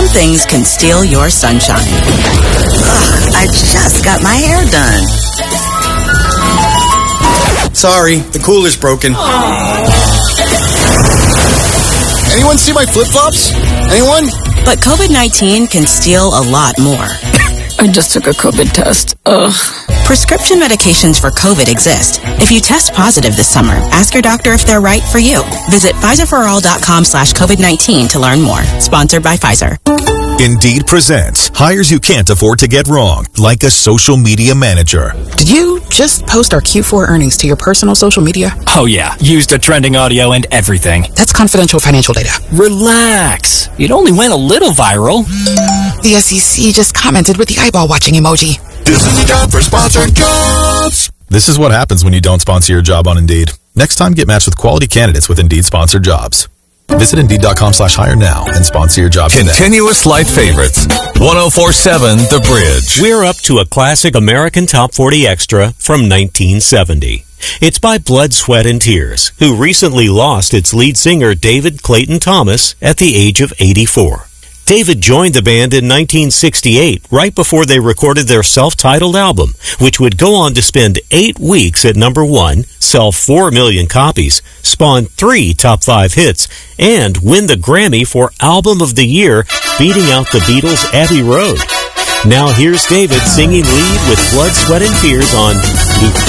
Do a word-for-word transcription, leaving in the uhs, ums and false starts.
Some things can steal your sunshine. Ugh, I just got my hair done. Sorry, the cooler's broken. Anyone see my flip-flops? Anyone? But COVID nineteen can steal a lot more. I just took a COVID test. Ugh. Prescription medications for COVID exist. If you test positive this summer, ask your doctor if they're right for you. Visit Pfizerforall.com slash COVID-19 to learn more. Sponsored by Pfizer. Indeed presents hires you can't afford to get wrong, like a social media manager. Did you just post our Q four earnings to your personal social media? Oh yeah, used the trending audio and everything. That's confidential financial data. Relax. It only went a little viral. The S E C just commented with the eyeball watching emoji. This is the time for sponsored jobs. This is what happens when you don't sponsor your job on Indeed. Next time, get matched with quality candidates with Indeed sponsored jobs. Visit Indeed.com slash hire now and sponsor your job today. Continuous light favorites. one oh four point seven The Bridge. We're up to a classic American Top forty Extra from nineteen seventy. It's by Blood, Sweat, and Tears, who recently lost its lead singer David Clayton Thomas at the age of eighty-four. David joined the band in nineteen sixty-eight, right before they recorded their self-titled album, which would go on to spend eight weeks at number one, sell four million copies, spawn three top five hits, and win the Grammy for Album of the Year, beating out the Beatles' Abbey Road. Now here's David singing lead with Blood, Sweat, and Tears on Luke